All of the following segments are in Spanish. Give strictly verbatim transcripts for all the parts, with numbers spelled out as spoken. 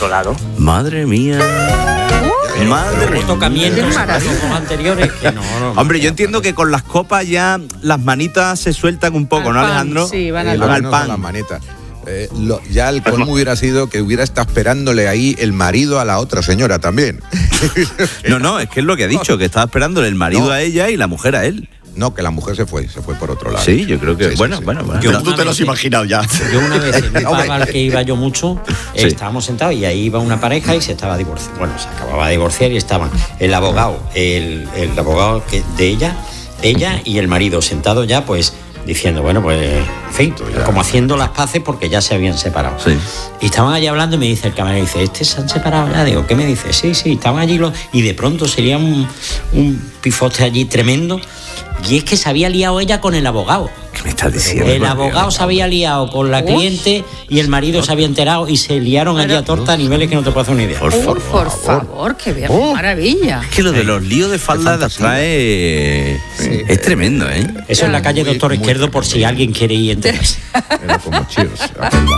otro lado. Madre mía. Pero Madre hubo tocamientos mía. con anteriores que no, no, Hombre, yo no, entiendo no. que con las copas ya las manitas se sueltan un poco, Al ¿no, pan, Alejandro? sí, van Eh, al lo Van que al no son las pan. manetas. Eh, lo- ya el colmo hubiera sido que hubiera estado esperándole ahí el marido a la otra señora también. No, no, es que es lo que ha dicho, que estaba esperándole el marido No. a ella y la mujer a él. No, que la mujer se fue, se fue por otro lado. Sí, yo creo que, Sí, sí, bueno, sí. bueno, bueno. Yo Pero- una Tú te lo has vez- imaginado ya. Yo una vez en un Hombre. pub al que iba yo mucho, Sí. estábamos sentados y ahí iba una pareja y se estaba divorciando. Bueno, se acababa de divorciar y estaban el abogado, el, el abogado que, de ella, ella y el marido sentados ya, pues diciendo, bueno, pues, en fin, como haciendo las paces porque ya se habían separado. Sí. Y estaban allí hablando y me dice el camarero, dice, ¿este se han separado ya? Digo, ¿qué me dice? Sí, sí, estaban allí los... Y de pronto sería un, un pifote allí tremendo. Y es que se había liado ella con el abogado. ¿Qué me estás diciendo? El abogado se había liado con la cliente y el marido se había enterado y se liaron allí a torta a niveles que no te puedo hacer una idea. Por Uy, favor. por favor, qué bien, Oh. maravilla. Es que lo de los líos de falda las trae... Es tremendo, ¿eh? Eso en la calle Muy- Doctor muy Izquierdo por si alguien quiere ir a enterarse. Era como Cheers. aquel bar.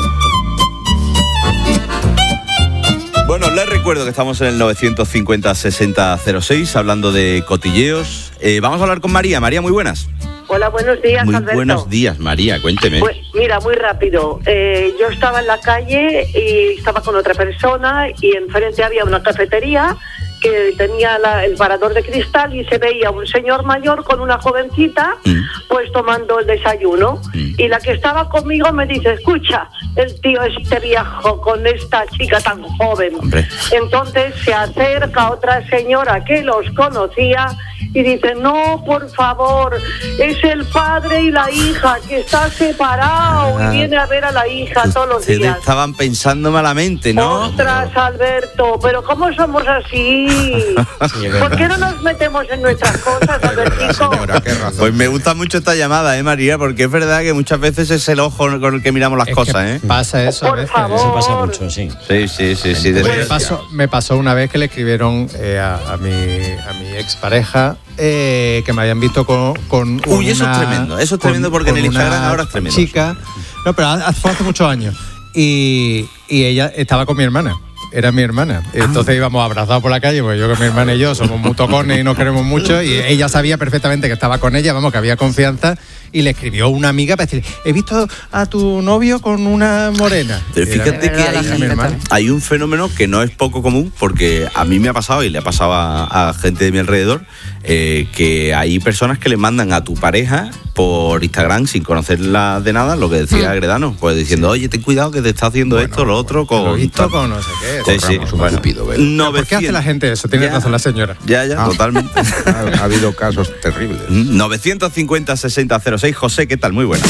Bueno, les recuerdo que estamos en el novecientos cincuenta sesenta cero seis hablando de cotilleos. Eh, vamos a hablar con María. María, muy buenas. Hola, buenos días, Muy Alberto. buenos días, María, cuénteme. Pues, mira, muy rápido. Eh, yo estaba en la calle y estaba con otra persona y enfrente había una cafetería que tenía la- el parador de cristal y se veía un señor mayor con una jovencita Mm. pues tomando el desayuno. Mm. Y la que estaba conmigo me dice, escucha, el tío este viejo con esta chica tan joven. Hombre. Entonces se acerca otra señora que los conocía y dice, no, por favor, es el padre y la hija que está separado Ah. y viene a ver a la hija todos los Ustedes días. estaban pensando malamente, ¿no? Ostras, Alberto, pero ¿cómo somos así? ¿Por qué no nos metemos en nuestras cosas, De verdad, Albertico? señora, qué razón. Pues me gusta mucho esta llamada, ¿eh, María? Porque es verdad que muchas veces es el ojo con el que miramos las Es cosas, que ¿eh? pasa eso a Por veces. favor. Eso pasa mucho, sí. Sí, sí, sí, sí. Pues de Me verdad. pasó, me pasó una vez que le escribieron eh, a, a mi, a mi expareja eh, que me habían visto con, con Uy, eso una- es tremendo, eso es con- tremendo porque en con el Instagram una ahora es tremendo. Chica, no, pero hace, fue hace muchos años. Y, y ella estaba con mi hermana. Era mi hermana. Entonces íbamos abrazados por la calle, porque yo con mi hermana y yo somos muy tocones y nos queremos mucho. Y ella sabía perfectamente que estaba con ella, vamos, que había confianza. Y le escribió una amiga para decirle, he visto a tu novio con una morena. Pero Y era- fíjate que verdad, la hay, gente también. hay un fenómeno que no es poco común, porque a mí me ha pasado y le ha pasado a, a gente de mi alrededor, eh, que hay personas que le mandan a tu pareja por Instagram sin conocerla de nada, lo que decía Gredano, pues diciendo, oye, ten cuidado que te está haciendo esto, lo otro, con... Lo he visto con no sé qué. Sí, sí, Corramos un bueno. tupido, ¿verdad? Pero ¿por qué hace la gente eso? Tiene Ya. razón la señora. Ya, ya, Ah. totalmente. Ha, ha habido casos terribles. novecientos cincuenta sesenta cero seis. José, ¿qué tal? Muy buena.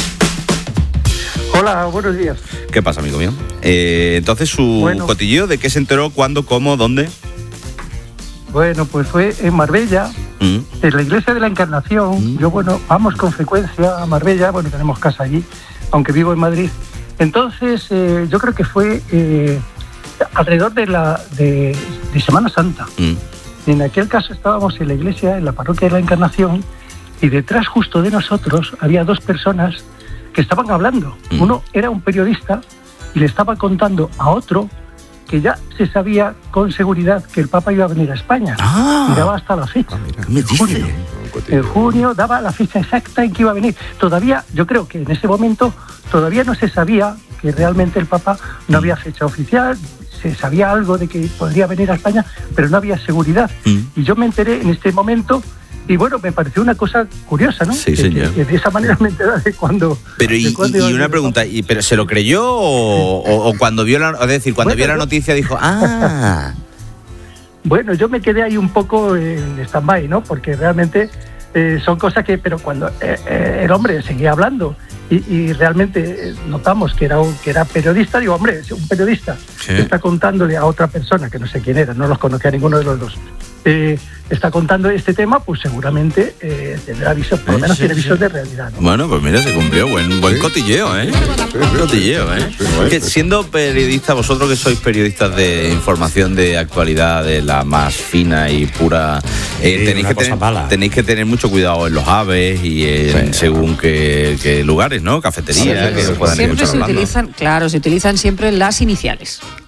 Hola, buenos días. ¿Qué pasa, amigo mío? Eh, entonces, su Bueno. cotilleo, ¿de qué se enteró? ¿Cuándo? ¿Cómo? ¿Dónde? Bueno, pues fue en Marbella, Mm. en la iglesia de la Encarnación. Mm. Yo, bueno, vamos con frecuencia a Marbella, bueno, tenemos casa allí, aunque vivo en Madrid. Entonces, eh, yo creo que fue eh, alrededor de la de, de Semana Santa. Mm. Y en aquel caso estábamos en la iglesia, en la parroquia de la Encarnación, y detrás justo de nosotros había dos personas que estaban hablando. Mm. Uno era un periodista y le estaba contando a otro que ya se sabía con seguridad que el Papa iba a venir a España. Ah. Y daba hasta la fecha. ¿Qué me dice? Junio. En junio daba la fecha exacta en que iba a venir. Todavía, yo creo que en ese momento todavía no se sabía que realmente el Papa no había fecha oficial. Se sabía algo de que podría venir a España, pero no había seguridad. Mm. Y yo me enteré en este momento y bueno, me pareció una cosa curiosa, ¿no? Sí, Que- señor. que- que de esa manera me enteré de cuando... Pero y, de cuándo y- iba a y venir una el pregunta, ¿y, pero ¿se lo creyó o, o- o cuando vio la, es decir, cuando Bueno, vio la yo- noticia dijo, ah, Bueno, yo me quedé ahí un poco en stand-by, ¿no? Porque realmente eh, son cosas que... Pero cuando eh, eh, el hombre seguía hablando y, y realmente eh, notamos que era, un, que era periodista, digo, hombre, es un periodista Sí. que está contándole a otra persona, que no sé quién era, no los conocía a ninguno de los dos, eh, está contando este tema, pues seguramente eh, tendrá visos, por lo Sí, menos sí, tiene sí. visos de realidad, ¿no? bueno, pues mira, se cumplió, buen, buen Sí. cotilleo, ¿eh? sí, Buen sí, cotilleo, ¿eh? sí, sí, Es que sí. siendo periodista, vosotros que sois periodistas de información de actualidad, de la más fina y pura, eh, Sí, tenéis, una que cosa tener, mala. tenéis que tener mucho cuidado en los aves y en Sí. según qué, qué lugares, ¿no? Cafeterías, Sí, que sí, os puedan Siempre escuchar se hablando. utilizan, claro, se utilizan siempre las iniciales.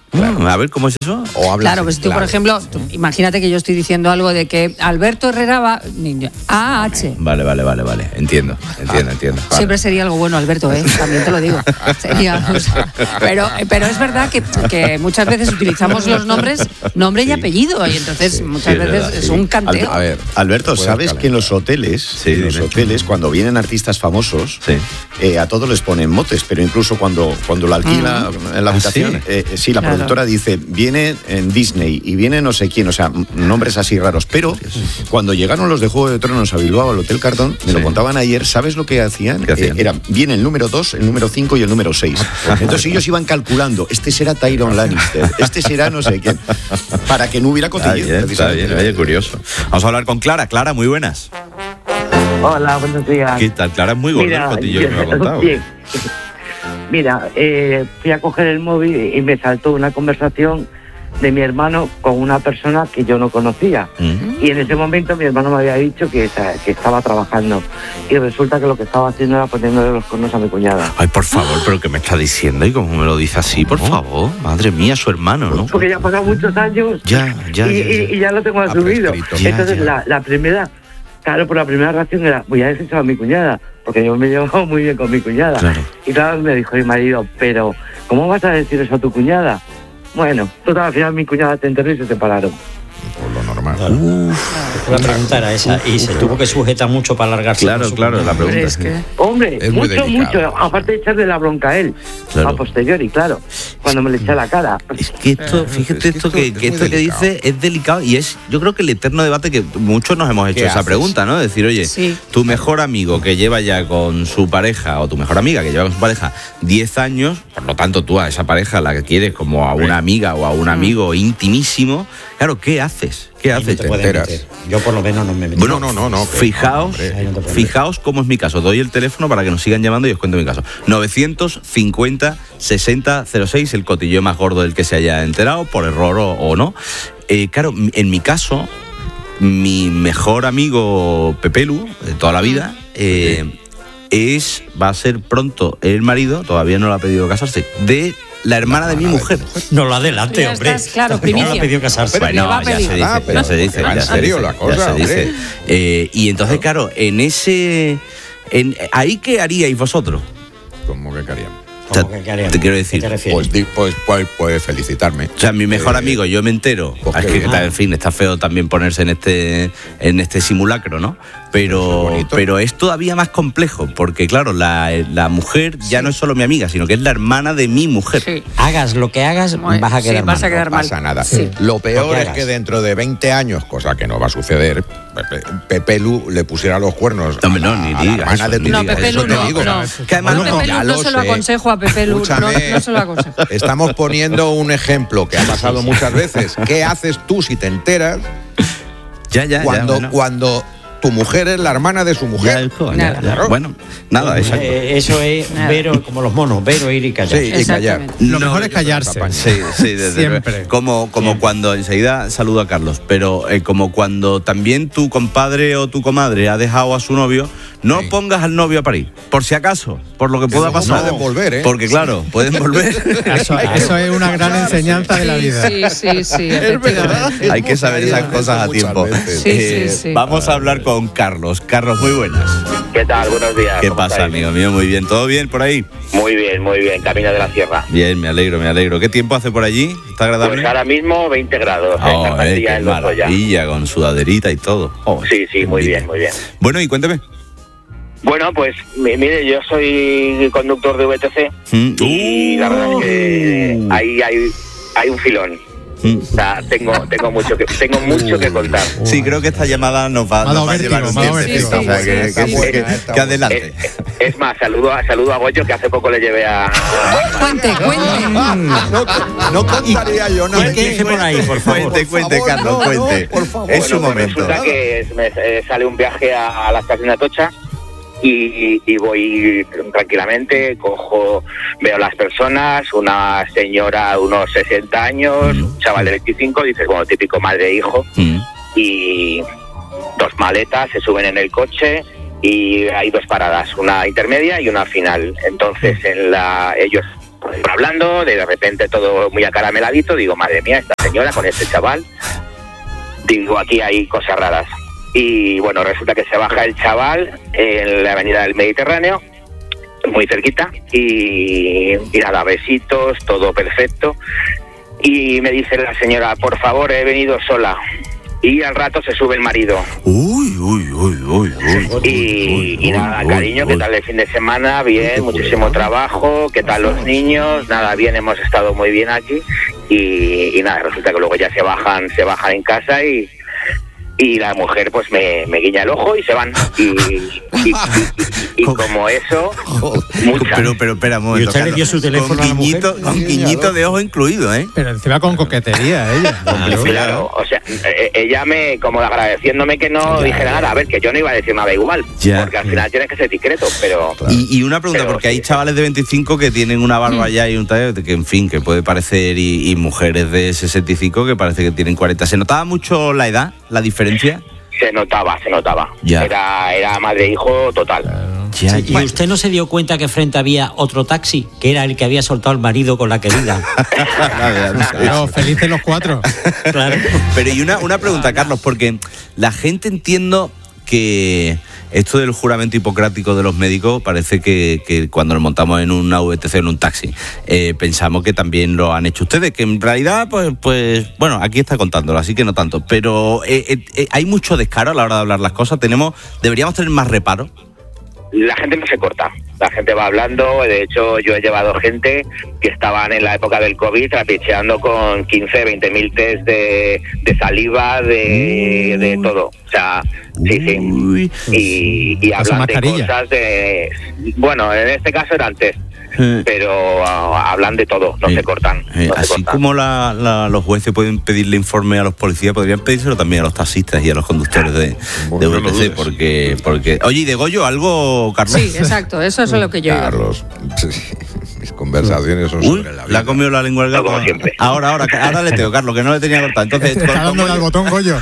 Claro. A ver, ¿cómo es eso? O hablas Claro, en pues tú, clave. por ejemplo, tú, imagínate que yo estoy diciendo algo de que Alberto Herrera va... A H. Vale, vale, vale, vale. Entiendo, entiendo, entiendo. Vale. Siempre sería algo bueno, Alberto, ¿eh? También te lo digo. Sería, o sea, pero, pero es verdad que, que muchas veces utilizamos los nombres, nombre y apellido, y entonces muchas sí, es veces verdad, es sí. un canteo. A ver, Alberto, puedes ¿sabes calentar. que en los hoteles, Sí, en los dime. hoteles, cuando vienen artistas famosos, Sí. eh, a todos les ponen motes, pero incluso cuando, cuando la alquila en la ¿Ah, habitación, sí? eh, sí, la Claro. productora dice, viene en Disney y viene no sé quién, o sea, m- nombres así raros. Pero cuando llegaron los de Juego de Tronos a Bilbao, al Hotel Cartón, me lo Sí. contaban ayer, ¿sabes lo que hacían? ¿Qué hacían? Eh, era, viene el número dos, el número cinco y el número seis. Entonces ellos iban calculando, este será Tyrion Lannister, este será no sé quién, para que no hubiera Está cotilleo. bien, está precisamente. bien, oye, curioso. Vamos a hablar con Clara. Clara, muy buenas. Hola, buenos días. ¿Qué tal? Clara es muy gorda el cotillo que me ha contado. bien. Mira, eh, fui a coger el móvil y me saltó una conversación de mi hermano con una persona que yo no conocía. Mm. Y en ese momento mi hermano me había dicho que, esa- que estaba trabajando. Y resulta que lo que estaba haciendo era poniéndole los cuernos a mi cuñada. Ay, por favor, pero ¿qué me está diciendo? ¿Y cómo me lo dice así? Por favor. Madre mía, su hermano, ¿no? Porque ya han pasado muchos años Ya, ya, y, ya, ya. y- y ya lo tengo Ha asumido. prescrito. Ya, Entonces ya. La, la primera, claro, por la primera reacción era, voy a decir a mi cuñada, porque yo me llevo muy bien con mi cuñada. Claro. Y claro, me dijo mi marido, pero ¿cómo vas a decir eso a tu cuñada? Bueno, total, al final mi cuñada te enterró y se separaron. Por lo normal. La pregunta era esa, y se tuvo que sujetar mucho para alargarse. Claro, con su claro, cuñada. la pregunta. Es que... Hombre, Es muy mucho, delicado. mucho. Aparte de echarle la bronca a él, Claro. a posteriori, claro, cuando me le eché a la cara. Es que esto, fíjate Es que esto esto que, es que muy esto que delicado. dice es delicado y es, yo creo que el eterno debate que muchos nos hemos hecho ¿Qué esa haces? pregunta, ¿no? Decir, oye, Sí. tu mejor amigo que lleva ya con su pareja o tu mejor amiga que lleva con su pareja diez años, por lo tanto tú a esa pareja la que quieres como a una amiga o a un amigo intimísimo, claro, ¿qué haces? ¿Qué Ahí no haces? te puedes enteras. meter. Yo por lo menos no me meto. Bueno, No, no, no, que- fijaos, hombre. Ahí no te puedes fijaos cómo es mi caso. Doy el teléfono para que nos sigan llamando y os cuento mi caso. novecientos cincuenta sesenta cero seis, el cotillo más gordo del que se haya enterado, por error o, o no. Eh, claro, m- en mi caso, mi mejor amigo Pepelu, de toda la vida, eh, es, va a ser pronto el marido, todavía no le ha pedido casarse, de la hermana de mi mujer. No lo adelante, Ya hombre. estás, claro, No primicia. le ha pedido casarse. Pero- le va a ya pedir. se dice, Ah, ya pero se dice. va en ya se serio dice, la cosa, ya se dice. hombre. Eh, y entonces, claro, en ese... En, ¿ahí qué haríais vosotros? ¿Cómo que queríamos? ¿Cómo que qué haríamos? te quiero decir, ¿Qué te refieres? Pues, di- pues, pues, pues felicitarme. O sea, mi mejor Eh, amigo, yo me entero. pues Es qué que, bien. en fin, está feo también ponerse en este, en este simulacro, ¿no? Pero, Eso es bonito. pero es todavía más complejo, porque claro, la, la mujer ya no es solo mi amiga, sino que es la hermana de mi mujer. Sí. Hagas lo que hagas, Muy- vas a sí, quedar vas a mal. quedar No mal. pasa nada. Sí. Lo peor Lo que es hagas. que dentro de veinte años, cosa que no va a suceder, Pepe, Pepe Lu le pusiera los cuernos No, hombre, a no, la, ni a la digas hermana eso, de ni tu No, vida. Pepe Eso Lu te no, digo. no. Que además Yo no- Pepe Lu ya no lo se lo sé. aconsejo a Pepe Lu, no, Escúchame. no se lo aconsejo. Estamos poniendo un ejemplo que ha pasado muchas veces. ¿Qué haces tú si te enteras Ya, ya, cuando, ya. Bueno. cuando tu mujer es la hermana de su Ya, mujer? hijo, ya, Nada. ya. Bueno, nada, exacto. Eh, eso es Nada. ver como los monos, ver, oír y callar. Sí, y callar. Exactamente. Lo No, mejor yo es callarse. Sí, sí, desde Siempre. luego. Como, como cuando, enseguida saludo a Carlos, pero eh, como cuando también tu compadre o tu comadre ha dejado a su novio, no Sí. pongas al novio a parir, por si acaso, por lo que pueda no pasar. pueden volver, ¿eh? Porque claro, pueden volver. Eso, eso es una gran enseñanza de la Sí, vida. sí, sí, sí, efectivamente. Hay que saber esas cosas a Muchas tiempo. veces. Sí, Eh, sí, sí. Vamos a hablar con Carlos. Carlos, muy buenas. ¿Qué tal? Buenos días. ¿Qué ¿Cómo pasa, estáis? amigo mío? Muy bien. ¿Todo bien por ahí? Muy bien, muy bien. Camino de la Sierra. Bien, me alegro, me alegro. ¿Qué tiempo hace por allí? ¿Está agradable? Pues ahora mismo veinte grados. Oh, en Castilla, eh, qué en Lozoya. maravilla, con sudaderita y todo. Oh, Sí, sí, qué muy envidia. bien, muy bien. Bueno, y cuéntame. Bueno, pues mi- mire, yo soy conductor de V T C Mm. y la verdad es que Uh. ahí hay, hay un filón. Mm. O sea, tengo, tengo mucho que tengo mucho que contar. Sí, creo que esta llamada nos va, Me ha dado nos va a llevar vértigo, un me ha dado tiempecito, vértigo. o sea, que, Sí, que- sí, que- sí. que Está adelante. Es, es más, saludo a, saludo a Goyo, que hace poco le llevé a... Cuente, cuente. No, no contaría yo nada. ¿Qué dice por ahí, por favor? Cuente, Por cuente, favor, Carlos, no, no, cuente. por favor. Es su Bueno, pues momento. resulta que es- me eh, sale un viaje a, a la estación de Atocha y, y voy tranquilamente, cojo, veo las personas, una señora de unos sesenta años, un chaval de veinticinco, dices, bueno, típico madre e hijo, Mm. y dos maletas, se suben en el coche y hay dos paradas, una intermedia y una final. Entonces en la ellos hablando, de repente todo muy acarameladito, digo, madre mía, esta señora con este chaval, digo, aquí hay cosas raras. Y bueno, resulta que se baja el chaval en la avenida del Mediterráneo, muy cerquita, y, y nada, besitos, todo perfecto. Y me dice la señora, por favor, he venido sola. Y al rato se sube el marido. Uy, uy, uy, uy, uy. Y, y nada, cariño, ¿qué tal el fin de semana? Bien, muchísimo trabajo. ¿Qué tal los niños? Nada, bien, hemos estado muy bien aquí. Y, y nada, resulta que luego ya se bajan, se bajan en casa y... Y la mujer pues me, me guiña el ojo y se van. Y, y, y, y, y como eso, muchas. Pero, pero, espera un momento, ¿Y usted le dio su teléfono con a la guiñito, mujer? con guiñito de ojo incluido, ¿eh? Pero encima con coquetería ella. Claro, claro, o sea, eh, ella me, como agradeciéndome que no Ya, dijera ya. nada, a ver, que yo no iba a decir nada igual, Ya. porque al final tienes que ser discreto, pero... Y, y una pregunta, Pero porque sí. hay chavales de veinticinco que tienen una barba ya y un tallo que, en fin, que puede parecer, y, y mujeres de sesenta y cinco que parece que tienen cuarenta. ¿Se notaba mucho la edad, la diferencia? Se notaba, se notaba. Ya. Era, era madre-hijo total. Ya, ¿Y usted no se dio cuenta que frente había otro taxi, que era el que había soltado al marido con la querida? Claro, felices los cuatro. Claro. Pero y una, una pregunta, Carlos, porque la gente, entiendo que esto del juramento hipocrático de los médicos parece que, que cuando nos montamos en una V T C, en un taxi, eh, pensamos que también lo han hecho ustedes, que en realidad, pues, pues bueno, aquí está contándolo, así que no tanto. Pero eh, eh, eh, hay mucho descaro a la hora de hablar las cosas. Tenemos, deberíamos tener más reparo. La gente no se corta, la gente va hablando. De hecho, yo he llevado gente que estaban en la época del COVID trapicheando con quince, veinte mil test de, de saliva, de, de todo. O sea, sí, sí. Uy. Y, y Esa hablan de mascarilla. cosas de... Bueno, en este caso eran test, Eh, pero ah, hablan de todo, no eh, se cortan. eh, no se así cortan. como la, la- los jueces pueden pedirle informe a los policías, podrían pedírselo también a los taxistas y a los conductores de, Bueno, de no lo V T C, dudes. porque, porque... Oye, ¿y de Goyo algo, Carlos? Sí, exacto, eso es lo que yo iba. Carlos, sí, mis conversaciones son Uy, sobre la le vida. ha comido la lengua al gato. Como siempre. Ahora, ahora, ahora le tengo, Carlos, que no le tenía cortado. Entonces, Está con, con, dándole al Goyo, botón, Goyo.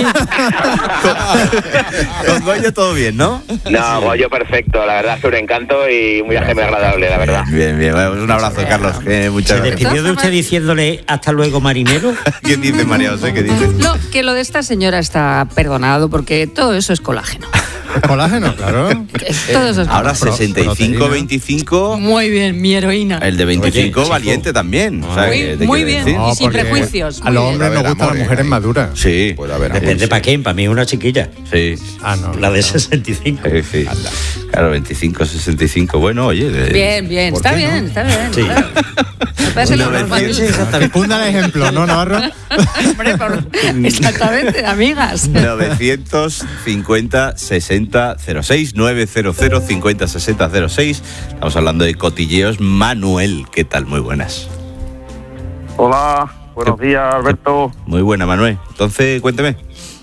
con Goyo todo bien, ¿no? No, Goyo perfecto, la verdad es un encanto y muy muy agradable, la verdad. Bien, bien. Bueno, un abrazo, Carlos. que muchas ¿Se gracias. despidió de usted diciéndole hasta luego, marinero? ¿Quién dice, María José? ¿Qué dice? No, que lo de esta señora está perdonado porque todo eso es colágeno. ¿Es colágeno? Claro. Que todo eso es Ahora colágeno. sesenta y cinco proteína. veinticinco, Muy bien, mi heroína. el de veinticinco Oye, valiente chico. también. O sea, Muy- que te muy quiero bien. decir. Y sin porque prejuicios, A muy los bien. hombres nos Puede haber gustan las amor, mujeres ¿eh? maduras. Sí, Puede haber amor. Depende para quién, para mí una chiquilla. sí. Ah, no. La de sesenta y cinco. Sí, sí. Claro, veinticinco, sesenta y cinco. Bueno, oye. de- Bien, bien, ¿Por está qué no? bien, está bien. Sí. claro. Me parece lo Una normal. vez- Sí, exactamente. Que cunda el ejemplo, ¿no, Navarro? Hombre, por- exactamente, amigas. novecientos cincuenta sesenta cero seis novecientos cincuenta sesenta cero seis. Estamos hablando de cotilleos. Manuel, ¿qué tal? Muy buenas. Hola, buenos días, Alberto. Muy buena, Manuel. Entonces, cuénteme.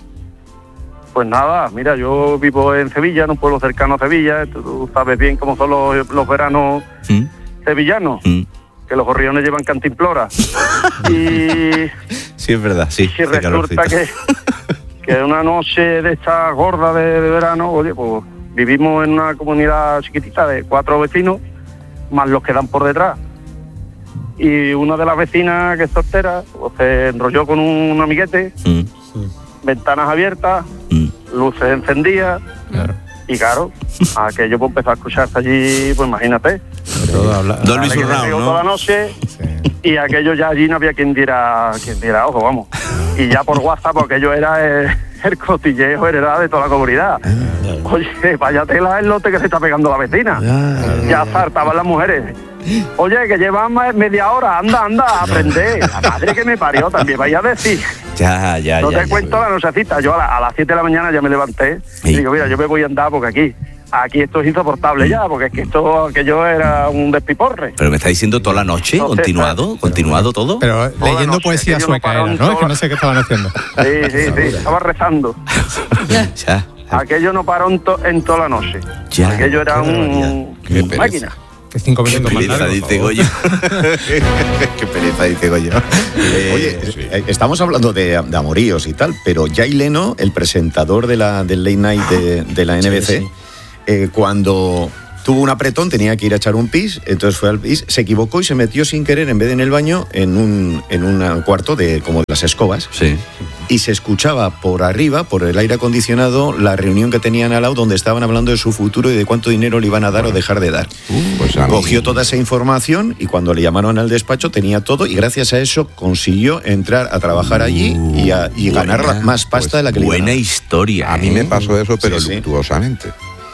Pues nada, mira, yo vivo en Sevilla, en un pueblo cercano a Sevilla. Tú sabes bien cómo son los, los veranos ¿Mm? sevillanos, ¿Mm? que los gorriones llevan cantimplora. Y, Sí, es verdad, sí. y hace resulta calorcito. que, que una noche de esta gorda de, de verano, oye, pues vivimos en una comunidad chiquitita de cuatro vecinos, más los que dan por detrás. Y una de las vecinas, que es soltera, pues se enrolló con un amiguete, Mm, ventanas abiertas, mm. luces encendidas, Claro. y claro, aquello pues empezó a escucharse allí, pues imagínate. Todo habla- Dolby Vale, que Surround, se pegó ¿no? toda la noche, Sí. y aquello ya allí no había quien diera, quien diera ojo, vamos. Y ya por WhatsApp, porque aquello era el, el cotilleo heredado de toda la comunidad. Oye, vaya tela el lote que se está pegando la vecina. Ya saltaban las mujeres. Oye, que llevan más- media hora, anda, anda, a aprender. La madre que me parió, también vaya a decir. Ya, ya, No ya. te ya. cuento la nochecita. Yo a, la- a las siete de la mañana ya me levanté Sí. y digo, mira, yo me voy a andar porque aquí, aquí esto es insoportable ya, porque es que esto, aquello era un despiporre. Pero me está diciendo toda la noche, No sé, continuado, continuado todo. Pero Toda leyendo noche, poesía que yo no sueca paro era, en ¿no? Es que toda- no sé qué estaban haciendo. Sí, sí, sí, estaba rezando. Ya. Aquello no paró en, to- en toda la noche. Ya, Aquello era qué un... Qué pereza. máquina. Que cinco Qué minutos más pereza, largo. dice Goyo. Qué pereza, dice Goyo. Eh, Oye, eh, estamos hablando de, de amoríos y tal, pero Jay Leno, el presentador de la, del Late Night de, de la N B C, sí. eh, cuando tuvo un apretón, tenía que ir a echar un pis, entonces fue al pis, se equivocó y se metió sin querer, en vez de en el baño, en un, en un cuarto de como de las escobas. Sí. Y se escuchaba por arriba, por el aire acondicionado, la reunión que tenían al lado donde estaban hablando de su futuro y de cuánto dinero le iban a dar o dejar de dar. Uh, pues a mí- Cogió toda esa información y cuando le llamaron al despacho tenía todo y gracias a eso consiguió entrar a trabajar allí y, a, y buena, ganar la- más pasta de la que le iban a Buena dar. historia. A mí ¿eh? me pasó eso, pero Sí, sí. luctuosamente.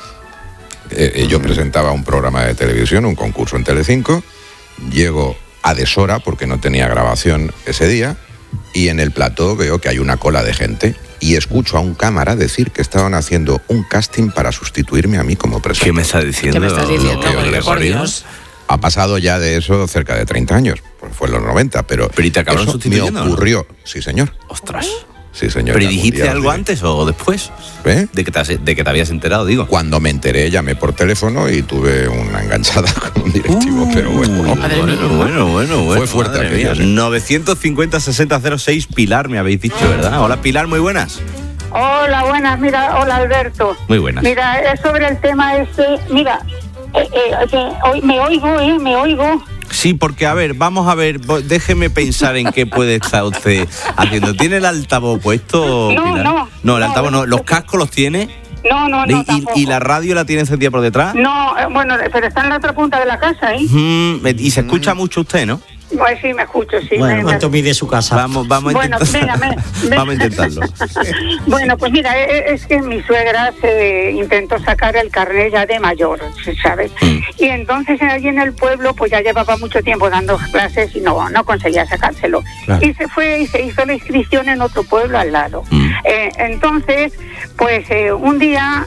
Eh, eh, yo presentaba un programa de televisión, un concurso en Telecinco, llego a deshora porque no tenía grabación ese día y en el plató veo que hay una cola de gente y escucho a un cámara decir que estaban haciendo un casting para sustituirme a mí como presentador. ¿Qué me estás diciendo? ¿Qué me estás diciendo? Lo que Porque, os por digo. Dios. Ha pasado ya de eso cerca de treinta años, pues fue en los noventa, pero, Pero ¿y te acabaron eso sustituyendo, me no? ocurrió, sí señor, Ostras. sí señor. ¿Pero y algún dijiste día os algo diré. antes o después? ¿Eh? De que, te has- de que te habías enterado, digo. Cuando me enteré llamé por teléfono y tuve una enganchada con un directivo, pero bueno. Madre mía. Bueno, bueno, bueno, bueno. Fue fuerte madre aquello, mía. sí. novecientos cincuenta, sesenta, cero seis, Pilar, me habéis dicho, ¿verdad? Hola, Pilar, muy buenas. Hola, buenas, mira, hola Alberto. Muy buenas. Mira, es sobre el tema este, mira, eh, eh, que hoy me oigo, eh, me oigo. Sí, porque, a ver, vamos a ver, vo- déjeme pensar en qué puede estar usted haciendo. ¿Tiene el altavoz puesto, No, Pilar? no. No, el No, altavoz no. ¿Los cascos los tiene? No, no, ¿Y, no, y- tampoco. y la radio la tiene encendida por detrás? No, eh, bueno, pero está en la otra punta de la casa, ¿eh? Mm, y se escucha mucho usted, ¿no? Pues sí, me escucho, sí. Bueno, me- ¿cuánto mide su casa? Vamos, vamos a Bueno, intentar. venga, me- Vamos a intentarlo. Bueno, pues mira, e- es que mi suegra se intentó sacar el carnet ya de mayor, ¿sabes? Mm. Y entonces allí en el pueblo, pues ya llevaba mucho tiempo dando clases y no, no conseguía sacárselo. Claro. Y se fue y se hizo la inscripción en otro pueblo al lado. Mm. Eh, entonces, pues eh, un día...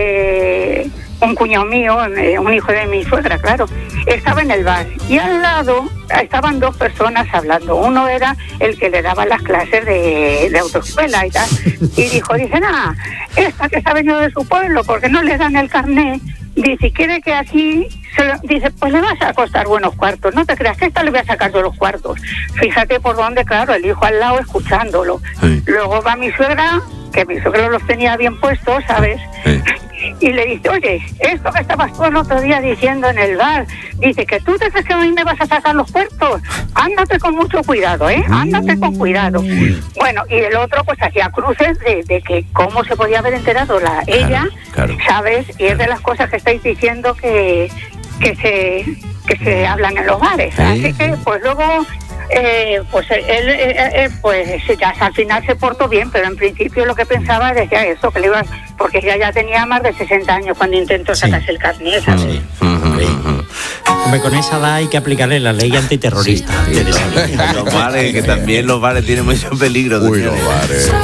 Eh, un cuñado mío, eh, un hijo de mi suegra, claro, estaba en el bar y al lado estaban dos personas hablando. Uno era el que le daba las clases de, de autoescuela y tal. Y dijo, dice, ah, esta que se ha venido de su pueblo porque no le dan el carnet. Dice, quiere que aquí, se lo, dice, pues le vas a costar buenos cuartos. No te creas que esta le voy a sacar yo los cuartos. Fíjate por dónde, claro, el hijo al lado escuchándolo. Sí. Luego va mi suegra, que mi suegra los tenía bien puestos, ¿sabes? Sí. Y le dice, oye, esto que estabas tú el otro día diciendo en el bar, dice que tú te crees que a mí me vas a sacar los puertos. Ándate con mucho cuidado, ¿eh? Ándate con cuidado. Bueno, y el otro pues hacía cruces de, de que cómo se podía haber enterado la ella, claro. ¿sabes? Y es de las cosas que estáis diciendo que, que, se, que se hablan en los bares. Sí. Así que pues luego... Eh, pues él, eh, eh, pues ya al final se portó bien, pero en principio lo que pensaba decía eso, que le iba, porque ella ya tenía más de sesenta años cuando intentó Sí. sacarse el carnet, ¿sabes? Sí. Ujú, ujú. Hombre, con esa edad hay que aplicarle la ley antiterrorista. Sí, antes de salir. Los bares, que también los bares tienen mucho peligro. Uy, señores. los bares.